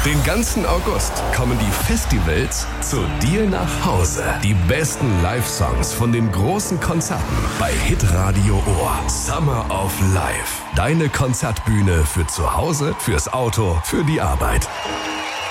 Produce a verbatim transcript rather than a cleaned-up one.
Den ganzen August kommen die Festivals zu dir nach Hause. Die besten Live-Songs von den großen Konzerten bei Hitradio Ohr. Summer of Life. Deine Konzertbühne für zu Hause, fürs Auto, für die Arbeit.